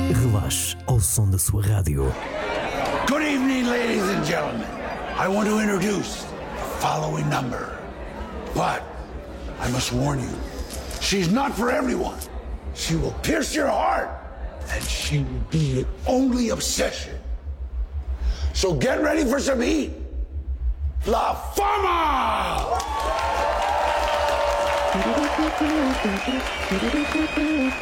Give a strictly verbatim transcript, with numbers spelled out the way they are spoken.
Relaxe ao som da sua rádio. Good evening, ladies and gentlemen. I want to introduce the following number. But I must warn you, she's not for everyone. She will pierce your heart, and she will be your only obsession. So get ready for some heat. La Fama!